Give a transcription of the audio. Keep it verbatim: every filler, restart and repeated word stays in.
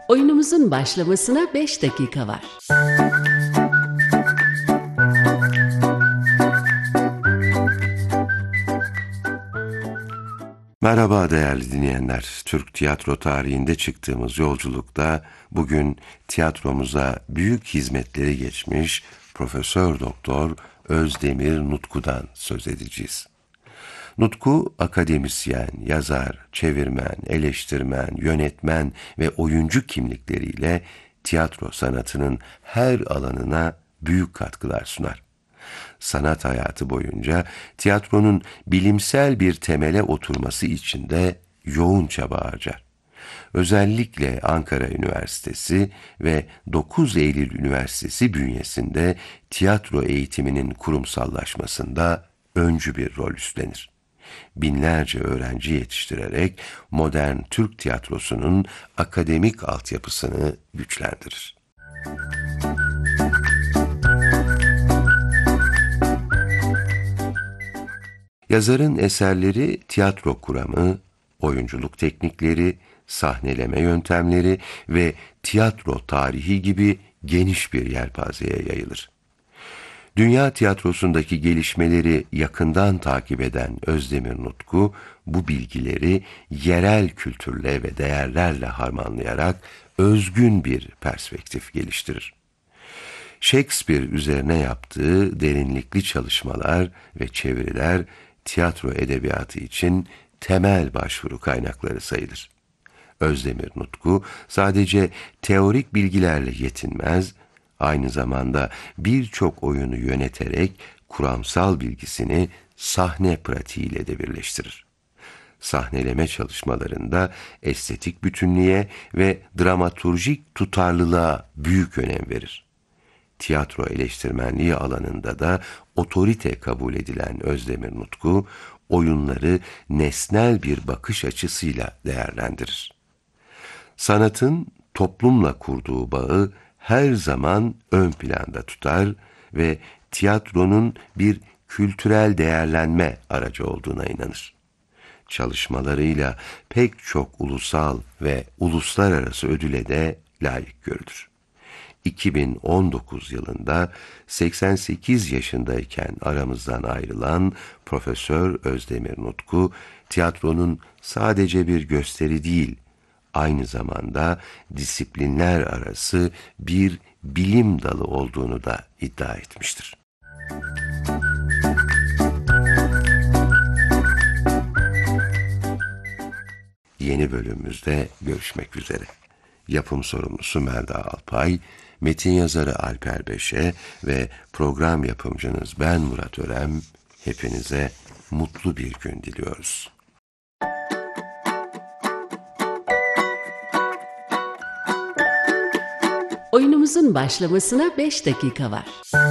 Oyunumuzun başlamasına beş dakika var. Merhaba değerli dinleyenler. Türk tiyatro tarihinde çıktığımız yolculukta bugün tiyatromuza büyük hizmetleri geçmiş Profesör Doktor Özdemir Nutku'dan söz edeceğiz. Nutku, akademisyen, yazar, çevirmen, eleştirmen, yönetmen ve oyuncu kimlikleriyle tiyatro sanatının her alanına büyük katkılar sunar. Sanat hayatı boyunca tiyatronun bilimsel bir temele oturması için de yoğun çaba harcar. Özellikle Ankara Üniversitesi ve dokuz Eylül Üniversitesi bünyesinde tiyatro eğitiminin kurumsallaşmasında öncü bir rol üstlenir. Binlerce öğrenci yetiştirerek modern Türk tiyatrosunun akademik altyapısını güçlendirir. Yazarın eserleri tiyatro kuramı, oyunculuk teknikleri, sahneleme yöntemleri ve tiyatro tarihi gibi geniş bir yelpazeye yayılır. Dünya tiyatrosundaki gelişmeleri yakından takip eden Özdemir Nutku, bu bilgileri yerel kültürle ve değerlerle harmanlayarak özgün bir perspektif geliştirir. Shakespeare üzerine yaptığı derinlikli çalışmalar ve çeviriler tiyatro edebiyatı için temel başvuru kaynakları sayılır. Özdemir Nutku sadece teorik bilgilerle yetinmez, aynı zamanda birçok oyunu yöneterek kuramsal bilgisini sahne pratiğiyle de birleştirir. Sahneleme çalışmalarında estetik bütünlüğe ve dramaturjik tutarlılığa büyük önem verir. Tiyatro eleştirmenliği alanında da otorite kabul edilen Özdemir Nutku, oyunları nesnel bir bakış açısıyla değerlendirir. Sanatın toplumla kurduğu bağı her zaman ön planda tutar ve tiyatronun bir kültürel değerlenme aracı olduğuna inanır. Çalışmalarıyla pek çok ulusal ve uluslararası ödüle de layık görülür. iki bin on dokuz yılında seksen sekiz yaşındayken aramızdan ayrılan Profesör Özdemir Nutku, tiyatronun sadece bir gösteri değil, aynı zamanda disiplinler arası bir bilim dalı olduğunu da iddia etmiştir. Yeni bölümümüzde görüşmek üzere. Yapım sorumlusu Melda Alpay, metin yazarı Alper Beşe ve program yapımcınız ben Murat Örem, hepinize mutlu bir gün diliyoruz. Oyunumuzun başlamasına beş dakika var.